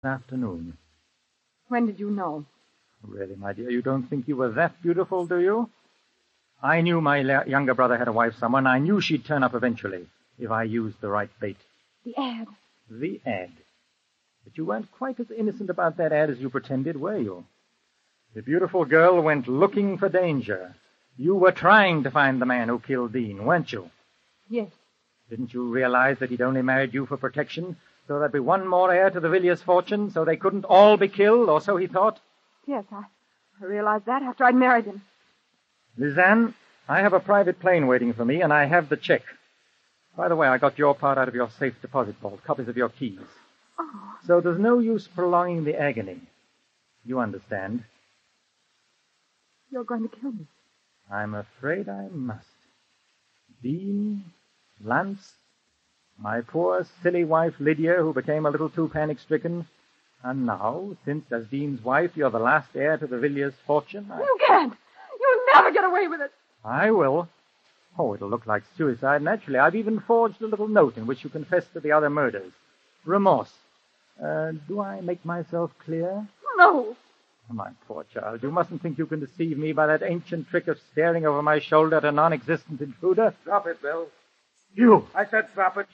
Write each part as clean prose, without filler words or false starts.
afternoon. When did you know? Really, my dear, you don't think you were that beautiful, do you? I knew my younger brother had a wife somewhere, and I knew she'd turn up eventually if I used the right bait. The ad. The ad. But you weren't quite as innocent about that ad as you pretended, were you? The beautiful girl went looking for danger. You were trying to find the man who killed Dean, weren't you? Yes. Didn't you realize that he'd only married you for protection, so there'd be one more heir to the Villiers fortune, so they couldn't all be killed, or so he thought? Yes, I realized that after I'd married him. Lizanne, I have a private plane waiting for me, and I have the check. By the way, I got your part out of your safe deposit vault, copies of your keys. Oh. So there's no use prolonging the agony. You understand? You're going to kill me. I'm afraid I must. Dean, Lance, my poor, silly wife, Lydia, who became a little too panic-stricken. And now, since as Dean's wife, you're the last heir to the Villiers' fortune, You can't! You'll never get away with it! I will. Oh, it'll look like suicide, naturally. I've even forged a little note in which you confess to the other murders. Remorse. Do I make myself clear? No! Oh, my poor child, you mustn't think you can deceive me by that ancient trick of staring over my shoulder at a non-existent intruder. Drop it, Bill. You! I said drop it.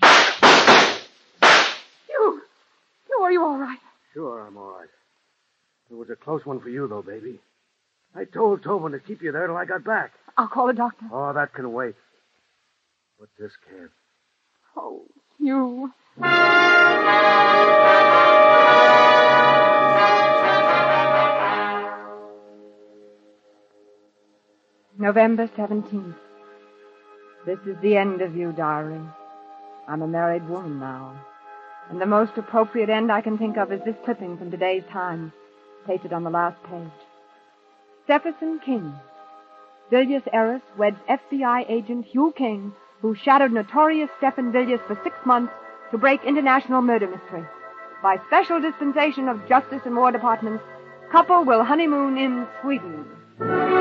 You, are you all right? Sure, I'm all right. It was a close one for you, though, baby. I told Tobin to keep you there till I got back. I'll call a doctor. Oh, that can wait. But this can't. Oh, you. November 17th. This is the end of you, darling. I'm a married woman now. And the most appropriate end I can think of is this clipping from today's Times, pasted on the last page. Jefferson King. Villiers heiress weds FBI agent Hugh King, who shadowed notorious Stephen Villiers for 6 months to break international murder mystery. By special dispensation of Justice and War Departments, couple will honeymoon in Sweden.